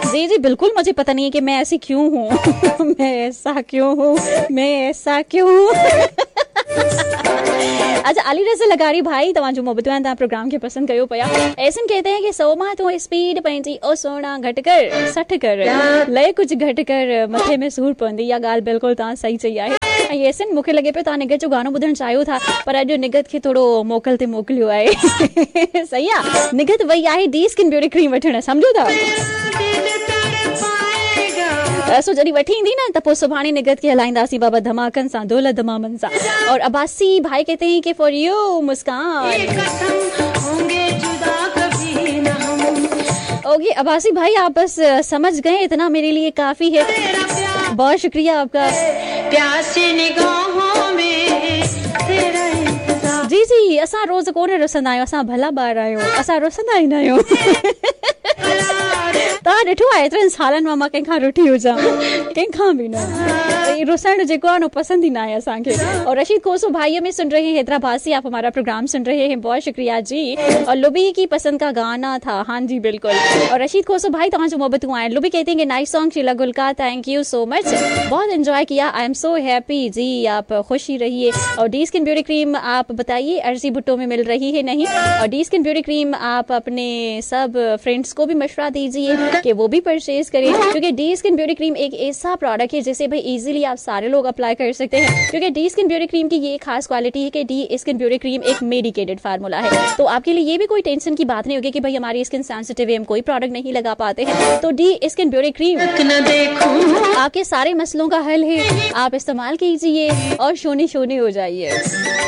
जी जी बिल्कुल, मुझे पता नहीं है कि मैं ऐसी क्यों हूँ। मैं ऐसा क्यों हूँ, मैं ऐसा क्यों हूँ। अच्छा, अली रज़ा लगारी भाई तव्हांजो मोहबतूं आहिनि, तव्हां प्रोग्राम खे पसंद कयो पिया। ऐसन कहते हैं कि 100 मां तूं स्पीड पंहिंजी ओ सोना घटि कर 60 कर, लय कुछ घटि कर मथे में सूर पवंदी। इहा ॻाल्हि बिल्कुलु तव्हां सही चई आहे। ऐं ऐसन मूंखे लॻे पियो तव्हां निगत जो गानो ॿुधणु चाहियो था, पर अॼु निगत खे थोरो मोकल ते मोकिलियो आहे। सही आहे, निगत वई आहे डी स्किन ब्यूटी क्रीम वठण, सम्झो था। सो जॾहिं वठी ईंदी न त पोइ सुभाणे निगत खे हलाईंदासीं बाबा धमाकनि सां, दौलत धमामन सां। और अब्बासी भाई कहते हैं कि for you Muskan. Okay Abbasi भाई, आप बस समझ गए, इतना मेरे लिए काफी है। बहुत शुक्रिया आपका। प्यासी निगाहों में तेरा इंतजार। जी जी, असां रोज़ कोन रुसंदा आहियूं, असां भला ॿार आहियूं, असां रुसंदा ई न आहियूं। तव्हां ॾिठो आहे एतिरनि सालनि मां कंहिंखां रुठी हुजां, कंहिंखां बि न। रुसण जेको आहे न पसंद ही ना है असांखे। और रशीद कोसो भाई में सुन रहे हैं, हैदराबाद आप हमारा प्रोग्राम सुन रहे हैं, बहुत शुक्रिया जी। और लुबी की पसंद का गाना था, हाँ जी बिल्कुल। और रशीद कोसो भाई तव्हांजो मोहब्बतूं आहिनि। लुबी कहते हैं कि nice song Sheila गुलका, thank you so much, बहुत एंजॉय किया, आई एम सो हैप्पी जी। आप खुशी रहिए। और डी स्किन ब्यूटी क्रीम आप बताइए अर्जी भुट्टो में मिल रही है नहीं? और डी स्किन ब्यूटी क्रीम आप अपने सब फ्रेंड्स को भी मशवरा दीजिए कि वो भी परचेज करें, क्योंकि डी स्किन ब्यूटी क्रीम एक ऐसा प्रोडक्ट है जिसे भाई इजीली आप सारे लोग अप्लाई कर सकते हैं। क्योंकि डी स्किन ब्यूटी क्रीम की ये खास क्वालिटी है कि डी स्किन ब्यूटी क्रीम एक मेडिकेटेड फार्मूला है, तो आपके लिए ये भी कोई टेंशन की बात नहीं होगी कि भाई हमारी स्किन सेंसिटिव है, हम कोई प्रोडक्ट नहीं लगा पाते हैं। तो डी स्किन ब्यूटी क्रीम आपके सारे मसलों का हल है, आप इस्तेमाल कीजिए और शोने शोने हो जाइए।